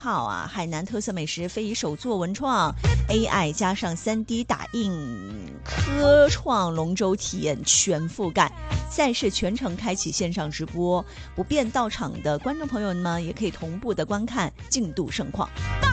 号啊，海南特色美食非遗手作文创 AI 加上 3D 打印科创龙舟体验全覆盖，赛事全程开启线上直播，不便到场的观众朋友们也可以同步的观看，进度盛况。